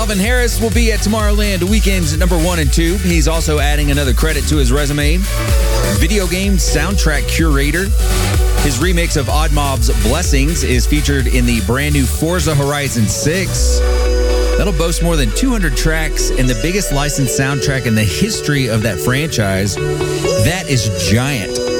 Calvin Harris will be at Tomorrowland weekends number 1 and 2. He's also adding another credit to his resume. Video game soundtrack curator. His remix of Odd Mob's Blessings is featured in the brand new Forza Horizon 6. That'll boast more than 200 tracks and the biggest licensed soundtrack in the history of that franchise. That is giant.